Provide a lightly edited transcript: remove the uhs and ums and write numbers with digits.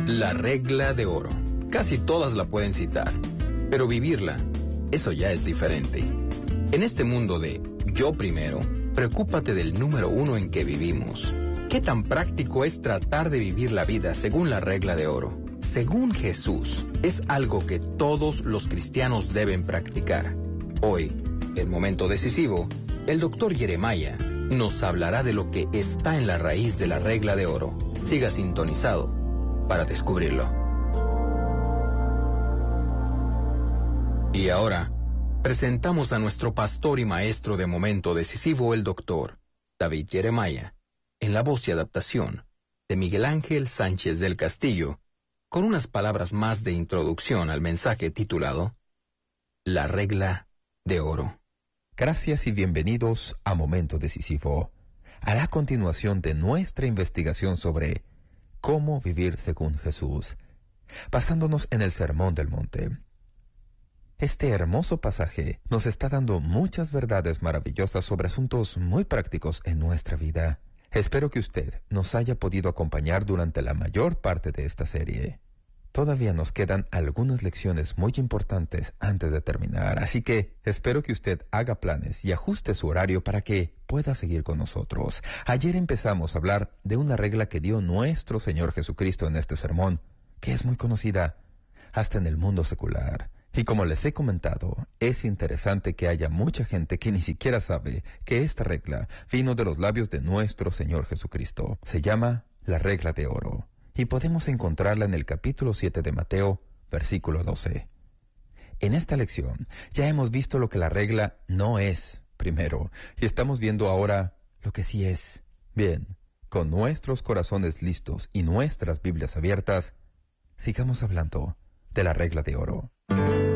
La regla de oro. Casi todas la pueden citar, pero vivirla, eso ya es diferente. En este mundo de yo primero, preocúpate del número uno en que vivimos. ¿Qué tan práctico es tratar de vivir la vida según la regla de oro? Según Jesús, es algo que todos los cristianos deben practicar. Hoy, el momento decisivo, el Dr. Jeremiah nos hablará de lo que está en la raíz de la regla de oro. Siga sintonizado para descubrirlo. Y ahora, presentamos a nuestro pastor y maestro de momento decisivo, el Dr. David Jeremiah, en la voz y adaptación de Miguel Ángel Sánchez del Castillo, con unas palabras más de introducción al mensaje titulado La regla de oro. Gracias y bienvenidos a Momento Decisivo, a la continuación de nuestra investigación sobre cómo vivir según Jesús, basándonos en el Sermón del Monte. Este hermoso pasaje nos está dando muchas verdades maravillosas sobre asuntos muy prácticos en nuestra vida. Espero que usted nos haya podido acompañar durante la mayor parte de esta serie. Todavía nos quedan algunas lecciones muy importantes antes de terminar, así que espero que usted haga planes y ajuste su horario para que pueda seguir con nosotros. Ayer empezamos a hablar de una regla que dio nuestro Señor Jesucristo en este sermón, que es muy conocida hasta en el mundo secular. Y como les he comentado, es interesante que haya mucha gente que ni siquiera sabe que esta regla vino de los labios de nuestro Señor Jesucristo. Se llama la regla de oro, y podemos encontrarla en el capítulo 7 de Mateo, versículo 12. En esta lección ya hemos visto lo que la regla no es, primero, y estamos viendo ahora lo que sí es. Bien, con nuestros corazones listos y nuestras Biblias abiertas, sigamos hablando de la regla de oro.